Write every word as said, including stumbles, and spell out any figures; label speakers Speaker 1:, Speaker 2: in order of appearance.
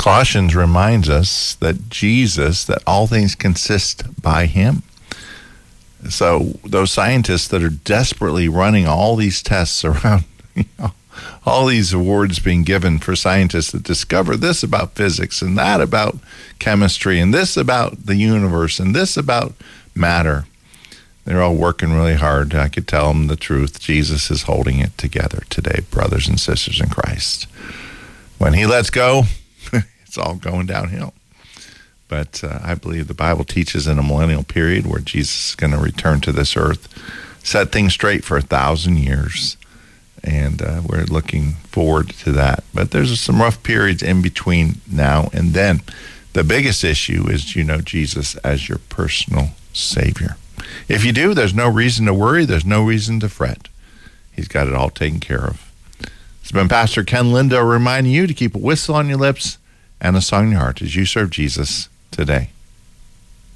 Speaker 1: Colossians reminds us that Jesus, that all things consist by him. So those scientists that are desperately running all these tests around, you know, all these awards being given for scientists that discover this about physics and that about chemistry and this about the universe and this about matter. They're all working really hard. I could tell them the truth. Jesus is holding it together today, brothers and sisters in Christ. When he lets go, it's all going downhill. But uh, I believe the Bible teaches in a millennial period where Jesus is going to return to this earth, set things straight for a thousand years. And uh, we're looking forward to that. But there's some rough periods in between now and then. The biggest issue is you know Jesus as your personal Savior. If you do, there's no reason to worry. There's no reason to fret. He's got it all taken care of. It's been Pastor Ken Lindo reminding you to keep a whistle on your lips and a song in your heart as you serve Jesus today.